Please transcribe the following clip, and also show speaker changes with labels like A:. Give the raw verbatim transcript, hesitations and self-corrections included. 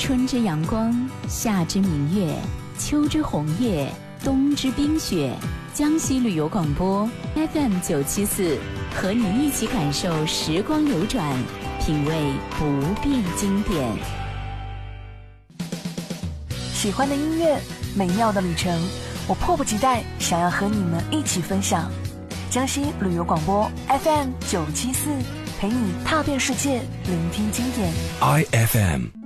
A: 春之阳光，夏之明月，秋之红叶，冬之冰雪。江西旅游广播 F M 九七四，和你一起感受时光流转，品味不变经典。
B: 喜欢的音乐，美妙的旅程，我迫不及待想要和你们一起分享。江西旅游广播 F M 九七四，陪你踏遍世界，聆听经典。
C: I F M